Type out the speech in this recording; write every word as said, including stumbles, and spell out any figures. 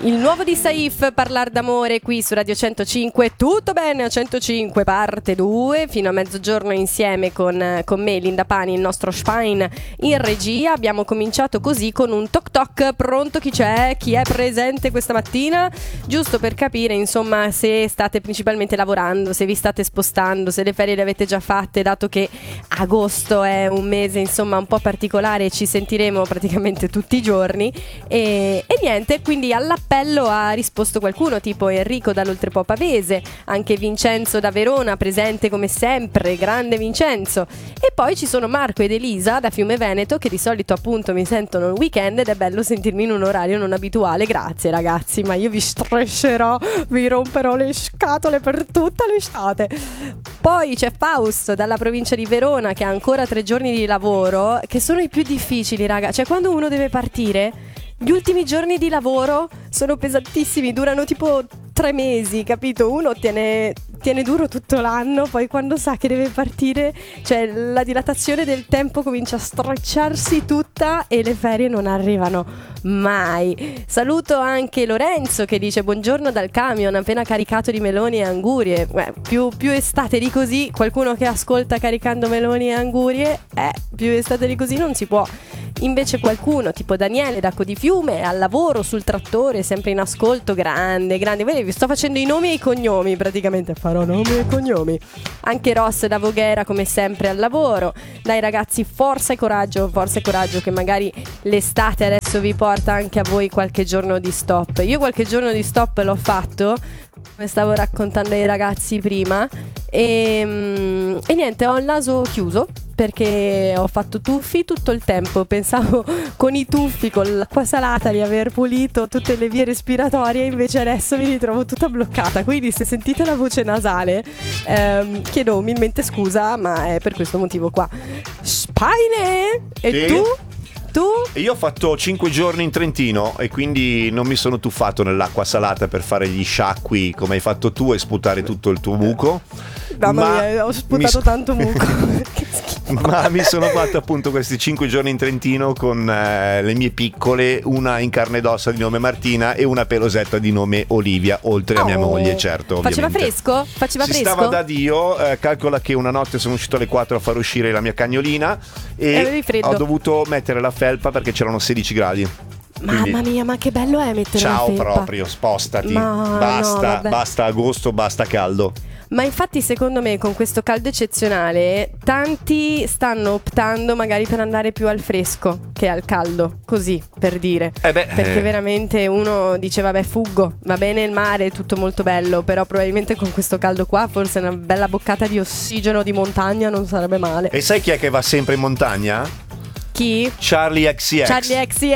Il nuovo di Saif, Parlar d'amore, qui su Radio centocinque. Tutto bene a centocinque, parte due, fino a mezzogiorno insieme con, con me, Linda Pani, il nostro Spine in regia. Abbiamo cominciato così con un toc toc. Pronto, chi c'è? Chi è presente questa mattina? Giusto per capire, insomma, se state principalmente lavorando, se vi state spostando, se le ferie le avete già fatte, dato che agosto è un mese, insomma, un po' particolare, ci sentiremo praticamente tutti i giorni. E, e niente, quindi all'appello ha risposto qualcuno, tipo Enrico dall'Oltrepo Pavese, anche Vincenzo da Verona, presente come sempre, grande Vincenzo. E poi ci sono Marco ed Elisa da Fiume Veneto, che di solito appunto mi sentono il weekend ed è bello sentirmi in un orario non abituale. Grazie ragazzi, ma io vi strescerò, vi romperò le scatole per tutta l'estate. Poi c'è Fausto dalla provincia di Verona, che ha ancora tre giorni di lavoro, che sono i più difficili, raga. Cioè, quando uno deve partire, gli ultimi giorni di lavoro sono pesantissimi, durano tipo tre mesi, capito? Uno tiene, tiene duro tutto l'anno, poi quando sa che deve partire, cioè la dilatazione del tempo comincia a strecciarsi tutta e le ferie non arrivano mai. Saluto anche Lorenzo che dice buongiorno dal camion appena caricato di meloni e angurie. Beh, più, più estate di così, qualcuno che ascolta caricando meloni e angurie, eh, più estate di così non si può. Invece qualcuno tipo Daniele da Codifiume al lavoro sul trattore, sempre in ascolto, grande, grande. Vedi, vi sto facendo i nomi e i cognomi, praticamente farò nomi e cognomi. Anche Ross da Voghera come sempre al lavoro. Dai ragazzi, forza e coraggio, forza e coraggio, che magari l'estate adesso vi porta anche a voi qualche giorno di stop. Io qualche giorno di stop l'ho fatto, come stavo raccontando ai ragazzi prima, e, e niente, ho il naso chiuso perché ho fatto tuffi tutto il tempo. Pensavo con i tuffi, con l'acqua salata, di aver pulito tutte le vie respiratorie, invece adesso mi ritrovo tutta bloccata. Quindi se sentite la voce nasale, ehm, chiedo umilmente scusa, ma è per questo motivo qua. Spine! E sì. tu? Tu? Io ho fatto cinque giorni in Trentino e quindi non mi sono tuffato nell'acqua salata per fare gli sciacqui come hai fatto tu e sputare tutto il tuo muco. Mamma ma mia, ho sputato mi... tanto muco. Ma mi sono fatto appunto questi cinque giorni in Trentino con eh, le mie piccole, una in carne ed ossa di nome Martina e una pelosetta di nome Olivia, oltre a mia Oh. moglie, certo. Ovviamente. Faceva fresco? Faceva si fresco? stava da Dio, eh, calcola che una notte sono uscito alle quattro a far uscire la mia cagnolina e avevi freddo. ho dovuto mettere la felpa perché c'erano sedici gradi. Quindi, mamma mia, ma che bello è mettere ciao la felpa. proprio, spostati, Ma basta, no, basta agosto, basta caldo. Ma infatti secondo me con questo caldo eccezionale tanti stanno optando magari per andare più al fresco che al caldo, così per dire. Eh beh, Perché eh. veramente uno dice vabbè fuggo, va bene il mare, è tutto molto bello, però probabilmente con questo caldo qua forse una bella boccata di ossigeno di montagna non sarebbe male. E sai chi è che va sempre in montagna? Chi? Charlie X C X. Charlie X C X.